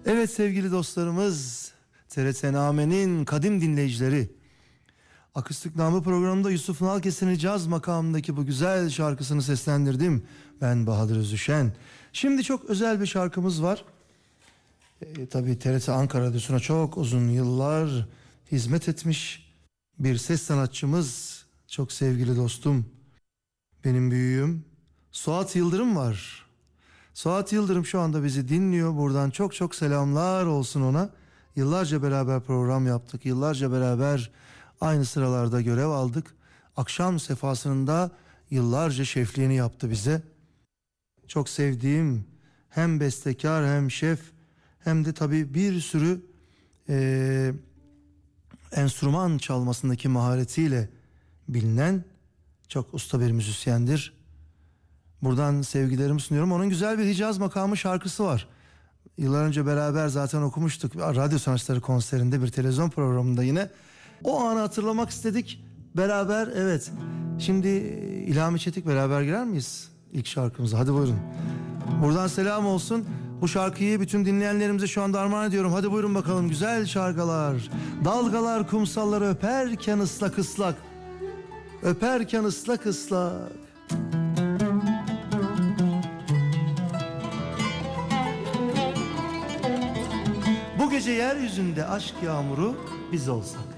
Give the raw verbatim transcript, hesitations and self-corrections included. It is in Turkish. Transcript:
Evet sevgili dostlarımız, T R T Name'nin kadim dinleyicileri, Akustik Name programında Yusuf Nalkesen'in caz makamındaki bu güzel şarkısını seslendirdim. Ben Bahadır Özüşen. Şimdi çok özel bir şarkımız var. E, tabii T R T Ankara Radyosu'na çok uzun yıllar hizmet etmiş bir ses sanatçımız, çok sevgili dostum, benim büyüğüm Suat Yıldırım var. Suat Yıldırım şu anda bizi dinliyor. Buradan çok çok selamlar olsun ona. Yıllarca beraber program yaptık. Yıllarca beraber aynı sıralarda görev aldık. Akşam sefasında yıllarca şefliğini yaptı bize. Çok sevdiğim hem bestekar hem şef hem de tabii bir sürü e, enstrüman çalmasındaki maharetiyle bilinen çok usta bir müzisyendir. Buradan sevgilerimi sunuyorum. Onun güzel bir Hicaz Makamı şarkısı var. Yıllar önce beraber zaten okumuştuk. Radyo Sanatçıları konserinde, bir televizyon programında yine. O anı hatırlamak istedik. Beraber, evet. Şimdi İlhami Çetik, beraber girer miyiz ilk şarkımıza? Hadi buyurun. Buradan selam olsun. Bu şarkıyı bütün dinleyenlerimize şu anda armağan ediyorum. Hadi buyurun bakalım, güzel şarkılar. Dalgalar kumsalları öperken ıslak ıslak. Öperken ıslak ıslak. Bu gece yeryüzünde aşk yağmuru biz olsak.